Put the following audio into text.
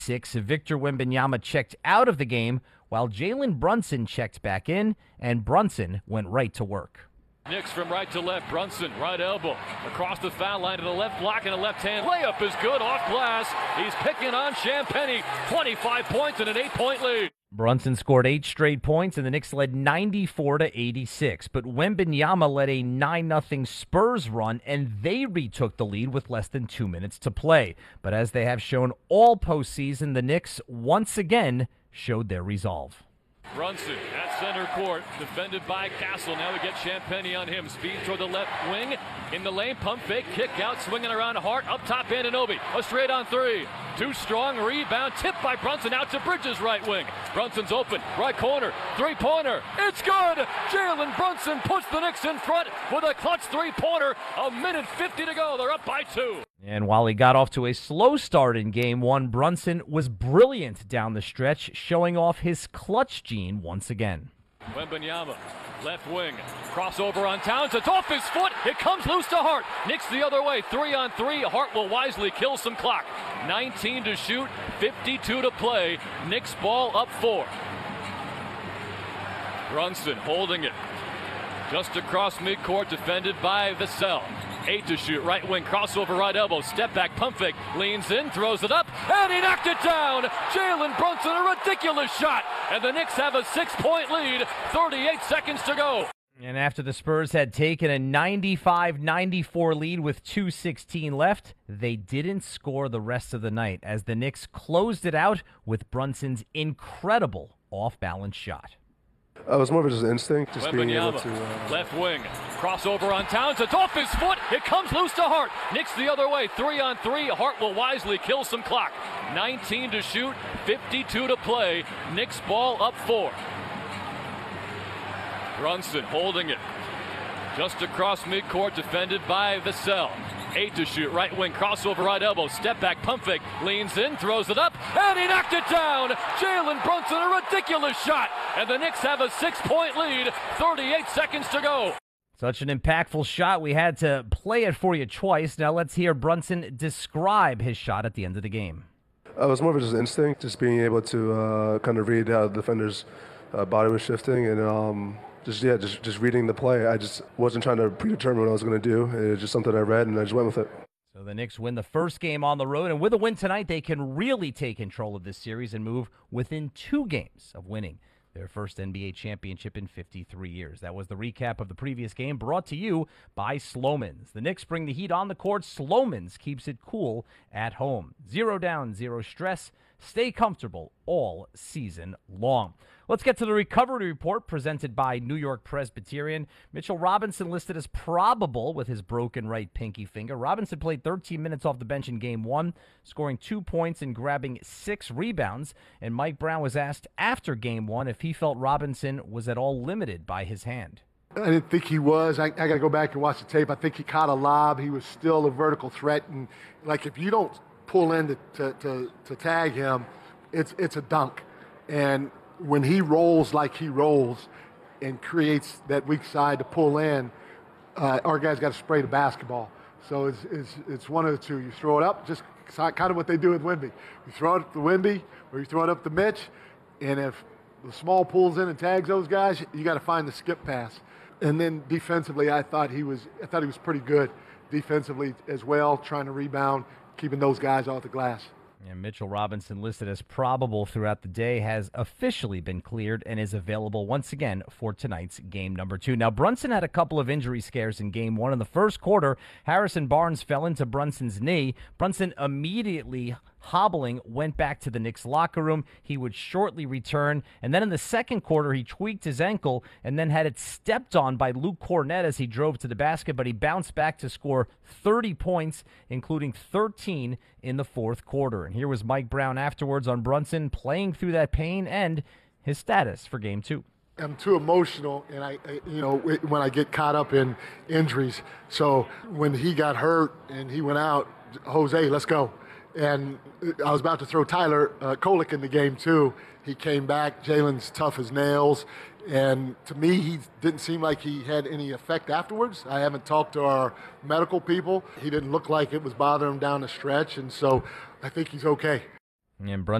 Victor Wembanyama checked out of the game while Jalen Brunson checked back in, and Brunson went right to work. Knicks from right to left. Brunson, right elbow, across the foul line to the left block and a left hand. Layup is good off glass. He's picking on Champagnie. 25 points and an 8-point lead. Brunson scored 8 straight points, and the Knicks led 94-86. But Wembanyama led a 9-0 Spurs run, and they retook the lead with less than 2 minutes to play. But as they have shown all postseason, the Knicks once again showed their resolve. Brunson at center court, defended by Castle. Now we get Champagnie on him. Speed toward the left wing. In the lane, pump fake, kick out, swinging around Hart. Up top, Anunoby. A straight on three. Too strong, rebound, tipped by Brunson out to Bridges' right wing. Brunson's open, right corner, three-pointer. It's good! Jalen Brunson puts the Knicks in front with a clutch three-pointer. 1:50 to go. They're up by 2. And while he got off to a slow start in Game 1, Brunson was brilliant down the stretch, showing off his clutch gene once again. Wembanyama, left wing, crossover on Towns. It's off his foot. It comes loose to Hart. Knicks the other way, 3-on-3. Hart will wisely kill some clock. 19 to shoot, 52 to play. Knicks ball up 4. Brunson holding it. Just across midcourt, defended by Vassell. 8 to shoot, right wing, crossover, right elbow, step back, pump fake, leans in, throws it up, and he knocked it down! Jalen Brunson, a ridiculous shot! And the Knicks have a 6-point lead, 38 seconds to go. And after the Spurs had taken a 95-94 lead with 2:16 left, they didn't score the rest of the night as the Knicks closed it out with Brunson's incredible off-balance shot. It was more of just instinct, just being able to... Left wing, crossover on Towns, it's off his foot, it comes loose to Hart. Knicks the other way, 3-on-3, Hart will wisely kill some clock. 19 to shoot, 52 to play, Knicks ball up 4. Brunson holding it. Just across midcourt, defended by Vassell. 8 to shoot, right wing, crossover, right elbow, step back, pump fake, leans in, throws it up, and he knocked it down! Jalen Brunson, a ridiculous shot! And the Knicks have a 6-point lead, 38 seconds to go. Such an impactful shot, we had to play it for you twice. Now let's hear Brunson describe his shot at the end of the game. It was more of just instinct, just being able to kind of read how the defender's body was shifting and just reading the play. I just wasn't trying to predetermine what I was going to do. It was just something I read, and I just went with it. So the Knicks win the first game on the road, and with a win tonight, they can really take control of this series and move within 2 games of winning their first NBA championship in 53 years. That was the recap of the previous game, brought to you by Slomin's. The Knicks bring the heat on the court. Slomin's keeps it cool at home. 0 down, 0 stress. Stay comfortable all season long. Let's get to the recovery report presented by New York Presbyterian. Mitchell Robinson listed as probable with his broken right pinky finger. Robinson played 13 minutes off the bench in Game 1, scoring 2 points and grabbing 6 rebounds. And Mike Brown was asked after Game 1 if he felt Robinson was at all limited by his hand. I didn't think he was. I got to go back and watch the tape. I think he caught a lob. He was still a vertical threat. And, like, if you don't pull in to tag him, it's a dunk. And when he rolls like he rolls and creates that weak side to pull in, our guy's got to spray the basketball. So it's one of the two. You throw it up, just kind of what they do with Wemby. You throw it up to Wemby or you throw it up to Mitch, and if the small pulls in and tags those guys, you got to find the skip pass. And then defensively, I thought he was pretty good defensively as well, trying to rebound, keeping those guys off the glass. And Mitchell Robinson, listed as probable throughout the day, has officially been cleared and is available once again for tonight's game number 2. Now, Brunson had a couple of injury scares in Game 1. In the first quarter, Harrison Barnes fell into Brunson's knee. Brunson immediately hobbling went back to the Knicks locker room. He would shortly return. And then in the second quarter, he tweaked his ankle and then had it stepped on by Luke Cornett as he drove to the basket. But he bounced back to score 30 points, including 13 in the fourth quarter. And here was Mike Brown afterwards on Brunson playing through that pain and his status for Game 2. I'm too emotional, and I when I get caught up in injuries. So when he got hurt and he went out, Jose, let's go. And I was about to throw Tyler Kolek in the game, too. He came back. Jalen's tough as nails. And to me, he didn't seem like he had any effect afterwards. I haven't talked to our medical people. He didn't look like it was bothering him down the stretch. And so I think he's okay. And